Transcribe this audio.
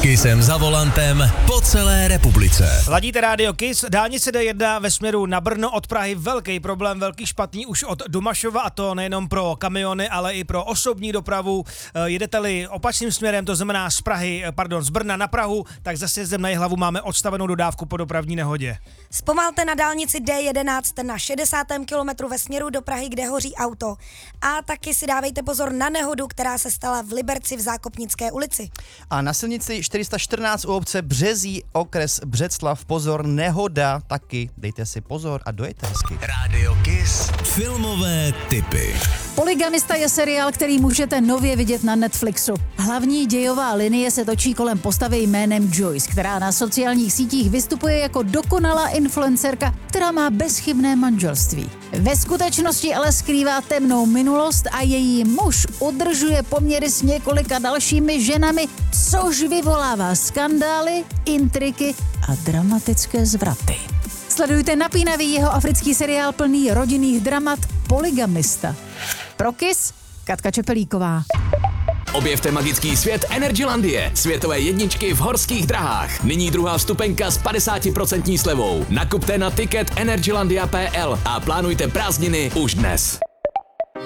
Kissem za volantem po celé republice. Ladíte rádio Kiss, dálnice D1 ve směru na Brno od Prahy velký problém, velký špatný už od Domašova, a to nejenom pro kamiony, ale i pro osobní dopravu. Jedete-li opačným směrem, to znamená z Brna na Prahu, tak za sjezdem na Jihlavu máme odstavenou dodávku po dopravní nehodě. Zpomalte na dálnici D11 na 60. kilometru ve směru do Prahy, kde hoří auto. A taky si dávejte pozor na nehodu, která se stala v Liberci v Zákopnické ulici. A na silnici 414 u obce Březí, okres Břeclav, pozor, nehoda, taky dejte si pozor a dojete hezky. Rádio Kiss. Filmové tipy. Polygamista je seriál, který můžete nově vidět na Netflixu. Hlavní dějová linie se točí kolem postavy jménem Joyce, která na sociálních sítích vystupuje jako dokonalá influencerka, která má bezchybné manželství. Ve skutečnosti ale skrývá temnou minulost a její muž udržuje poměry s několika dalšími ženami, což vyvolává skandály, intriky a dramatické zvraty. Sledujte napínavý jeho africký seriál plný rodinných dramat Polygamista. Pro Kiss, Katka Čepelíková. Objevte magický svět Energylandie, světové jedničky v horských drahách. Nyní druhá vstupenka s 50% slevou. Nakupte na ticket energylandia.pl a plánujte prázdniny už dnes.